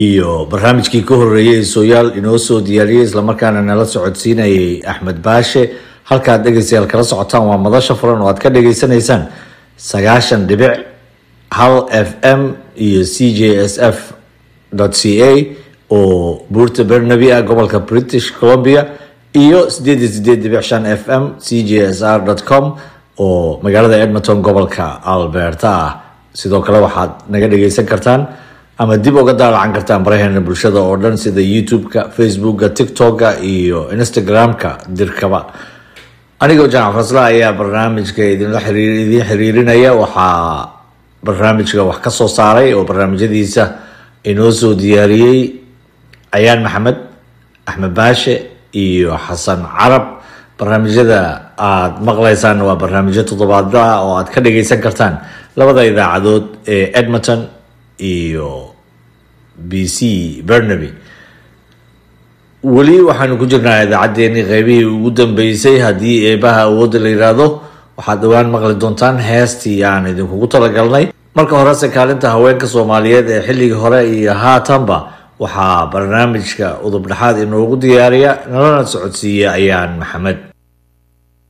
iyo barnaamijkii ka horeeyay sooyaal inoo soo diyaariyay isla markaana nala socodsiinayay Axmed Baashe. halka dhageystayaal kala socotaan waa madasha furan oo aad ka dhageysanaysaan 90.1 FM iyo CJSF.ca oo buurta Barnaby gobolka British Columbia iyo 88.5 FM CJSR.com oo magaalada Edmonton gobolka Alberta. sidoo kale waxaad naga dhageysan kartaan ama dib uga daawacan kartaan baraheena bulshada oo dhan sida YouTube-ka, Facebook-ka, TikTok-ka iyo Instagram-ka dirkaba. anigoo Jaan Fasla ayaa barnaamijka idin xiriirinaya. waxaa barnaamijka wax ka soo saaray oo barnaamijyadiisa inoo soo diyaariyay Ayaan Maxamed, Axmed Baashe iyo Xasan Carab. barnaamijyada aad maqlaysaan waa barnaamijyo toddobaadle ah oo aad ka dhageysan kartaan labada idaacadood ee Edmonton iyo BC Burnaby. weli waxaanu ku jirnaa idaacadeeni qaybihii ugu dambeysay. haddii eebaha awoodda la yiraahdo waxaad dhawaan maqli doontaan heestii aan idinkugu talagalnay. marka horese kaalinta haweenka Soomaaliyeed ee xilligii hore iyo haatanba waxaa barnaamijka udub dhaxaad inoogu diyaariya nalana socodsiiya Ayaan Maxamed.